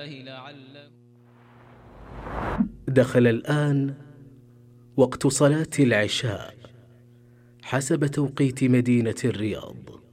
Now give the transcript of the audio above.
دخل الآن وقت صلاة العشاء حسب توقيت مدينة الرياض.